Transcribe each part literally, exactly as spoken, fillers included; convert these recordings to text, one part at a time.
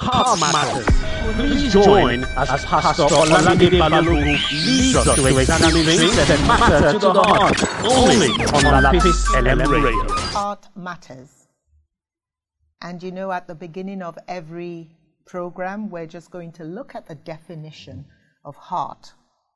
Heart Matters. Please join as Pastor Olamide Balogun leads us to examine things that matter to the heart, only on Lapis L M Radio. Heart Matters. And you know, at the beginning of every program, we're just going to look at the definition of heart.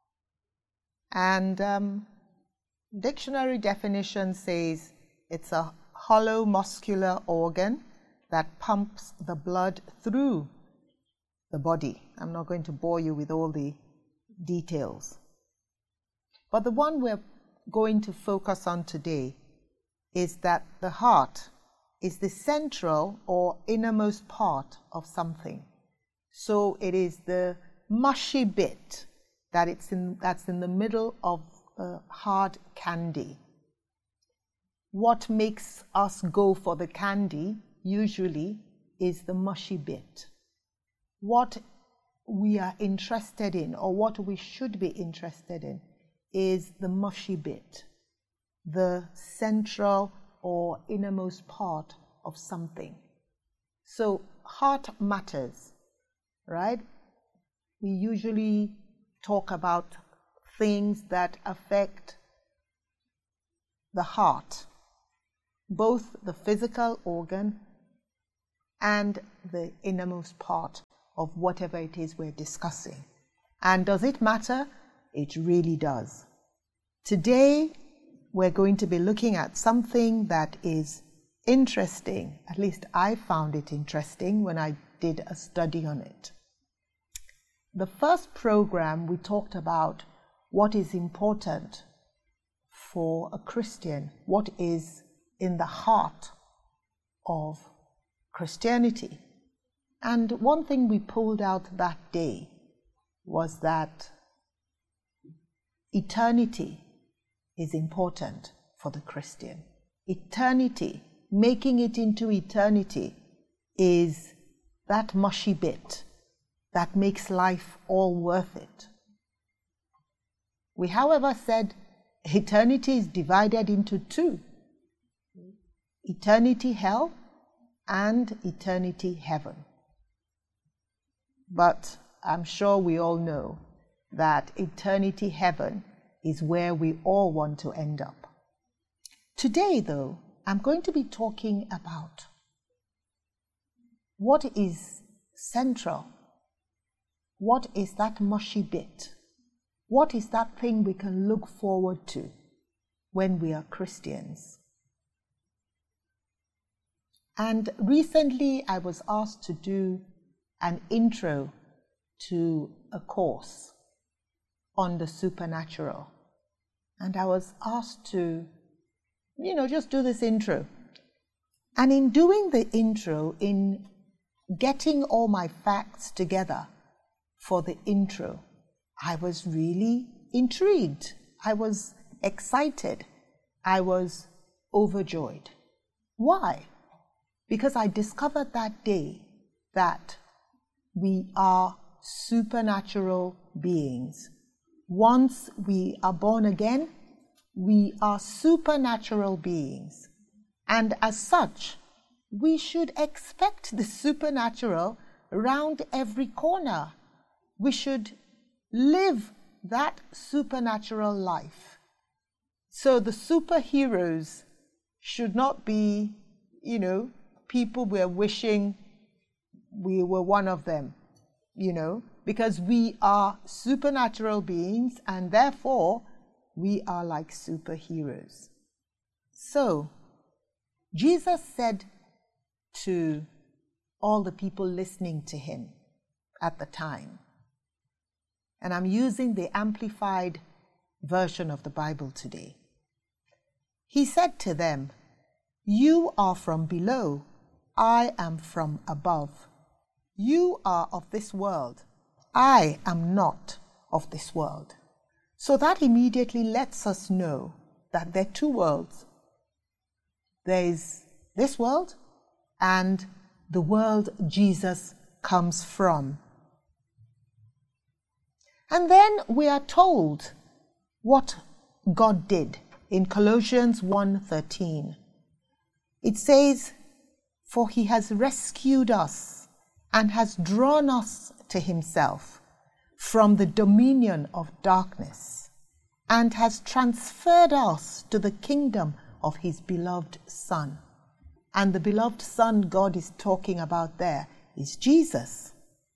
And um, dictionary definition says it's a hollow muscular organ that pumps the blood through the body. I'm not going to bore you with all the details. But the one we're going to focus on today is that the heart is the central or innermost part of something. So it is the mushy bit that it's in, that's in the middle of a hard candy. What makes us go for the candy usually is the mushy bit. What we are interested in, or what we should be interested in, is the mushy bit, the central or innermost part of something. So heart matters, right? We usually talk about things that affect the heart, both the physical organ and the innermost part of whatever it is we're discussing. And does it matter? It really does. Today, we're going to be looking at something that is interesting. At least I found it interesting when I did a study on it. The first program, we talked about what is important for a Christian, what is in the heart of Christianity. And one thing we pulled out that day was that eternity is important for the Christian. Eternity, making it into eternity, is that mushy bit that makes life all worth it. We, however, said eternity is divided into two: eternity hell and eternity heaven. But I'm sure we all know that eternity heaven is where we all want to end up. Today, though, I'm going to be talking about what is central. What is that mushy bit? What is that thing we can look forward to when we are Christians? And recently I was asked to do an intro to a course on the supernatural. And I was asked to, you know, just do this intro. And in doing the intro, in getting all my facts together for the intro, I was really intrigued. I was excited. I was overjoyed. Why? Because I discovered that day that we are supernatural beings. Once we are born again, we are supernatural beings. And as such, we should expect the supernatural around every corner. We should live that supernatural life. So the superheroes should not be, you know, people we're wishing we were one of them, you know, because we are supernatural beings and therefore we are like superheroes. So Jesus said to all the people listening to him at the time, and I'm using the amplified version of the Bible today. He said to them, "You are from below, I am from above. You are of this world, I am not of this world." So that immediately lets us know that there are two worlds. There is this world and the world Jesus comes from. And then we are told what God did in Colossians one thirteen. It says, "For he has rescued us and has drawn us to himself from the dominion of darkness and has transferred us to the kingdom of his beloved Son. And the beloved Son God is talking about there is Jesus.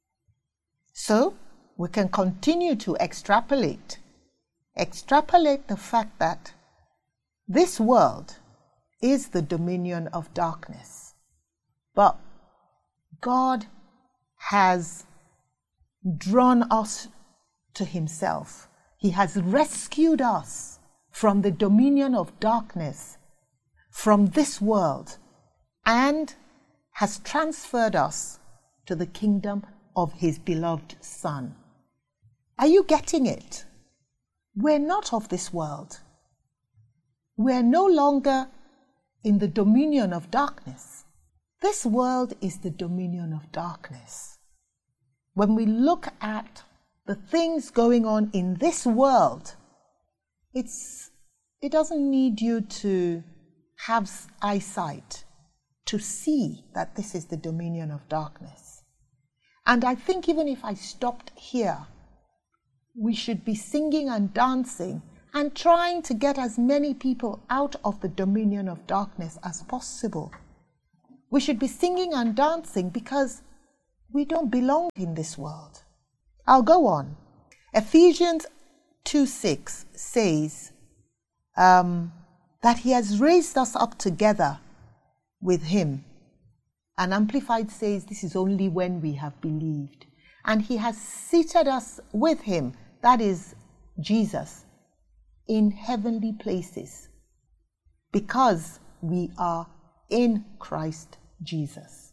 So we can continue to extrapolate, extrapolate the fact that this world is the dominion of darkness. But God has drawn us to himself. He has rescued us from the dominion of darkness, from this world, and has transferred us to the kingdom of his beloved Son. Are you getting it? We're not of this world. We're no longer in the dominion of darkness. This world is the dominion of darkness. When we look at the things going on in this world, it's, it doesn't need you to have eyesight to see that this is the dominion of darkness. And I think even if I stopped here, we should be singing and dancing and trying to get as many people out of the dominion of darkness as possible. We should be singing and dancing because we don't belong in this world. I'll go on. Ephesians two six says um, that he has raised us up together with him. And Amplified says this is only when we have believed. And he has seated us with him, that is Jesus, in heavenly places because we are in Christ Jesus.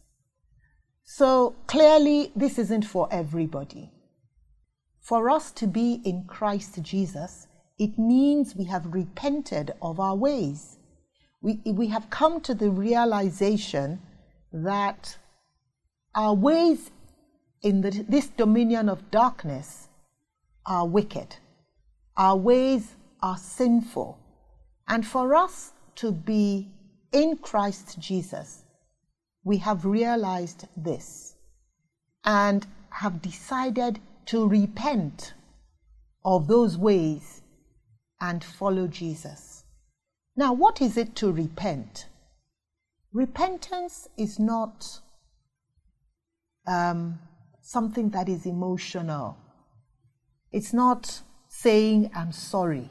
So clearly this isn't for everybody. For us to be in Christ Jesus, it means we have repented of our ways. We, we have come to the realization that our ways in the, this dominion of darkness are wicked. Our ways are sinful. And for us to be in Christ Jesus, we have realized this and have decided to repent of those ways and follow Jesus. Now, what is it to repent? Repentance is not um, something that is emotional. It's not saying, I'm sorry.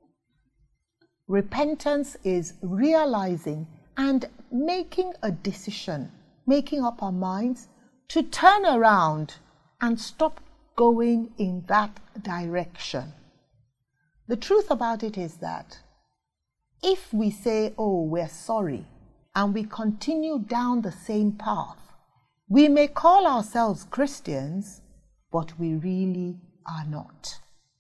Repentance is realizing and making a decision, making up our minds to turn around and stop going in that direction. The truth about it is that if we say, oh, we're sorry, and we continue down the same path, we may call ourselves Christians, but we really are not.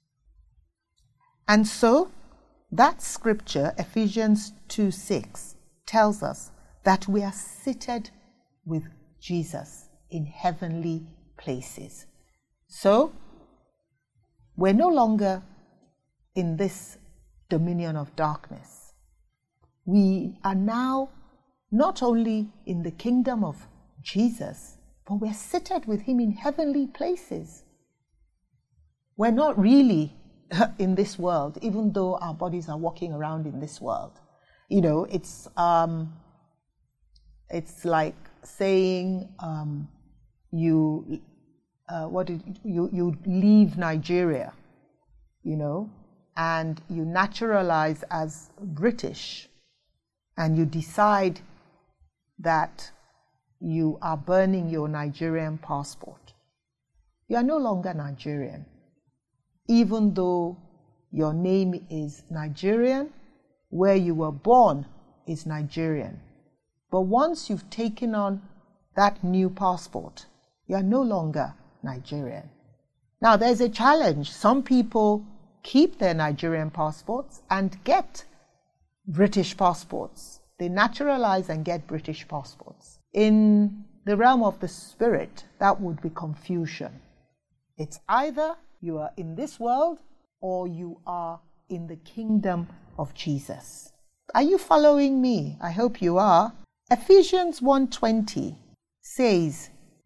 And so, that scripture, Ephesians two six, tells us that we are seated with Jesus in heavenly places. So, we're no longer in this dominion of darkness. We are now not only in the kingdom of Jesus, but we're seated with him in heavenly places. We're not really in this world, even though our bodies are walking around in this world. You know, it's um, it's like saying um, you uh, what did, you you leave Nigeria, you know, and you naturalize as British, and you decide that you are burning your Nigerian passport. You are no longer Nigerian. Even though your name is Nigerian, where you were born is Nigerian. But once you've taken on that new passport, you are no longer Nigerian. Now, there's a challenge. Some people keep their Nigerian passports and get British passports. They naturalize and get British passports. In the realm of the spirit, that would be confusion. It's either you are in this world or you are in the kingdom of Jesus. Are you following me? I hope you are. Ephesians one twenty says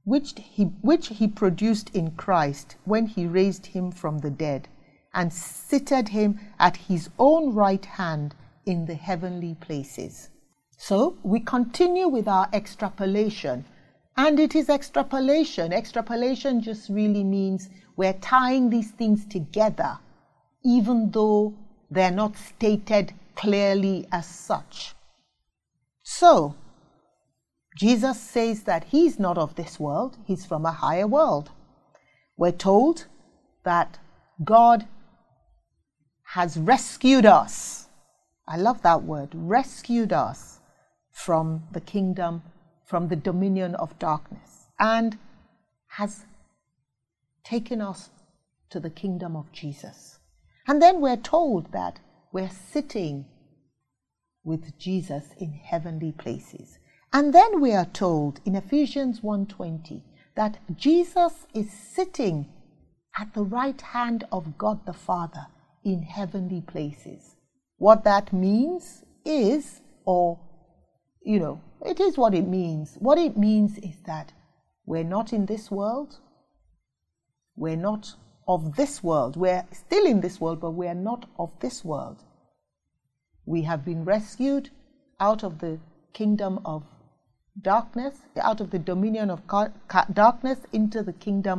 which he, which he produced in Christ when he raised him from the dead and seated him at his own right hand in the heavenly places. So we continue with our extrapolation, and it is extrapolation. Extrapolation just really means we're tying these things together, even though they're not stated clearly as such. So, Jesus says that he's not of this world, he's from a higher world. We're told that God has rescued us. I love that word, rescued us from the kingdom, from the dominion of darkness, and has taken us to the kingdom of Jesus. And then we're told that we're sitting with Jesus in heavenly places. And then we are told in Ephesians one twenty that Jesus is sitting at the right hand of God the Father in heavenly places. What that means is, or, you know, it is what it means. What it means is that we're not in this world. We're not of this world. We're still in this world, but we're not of this world. We have been rescued out of the kingdom of darkness, out of the dominion of darkness into the kingdom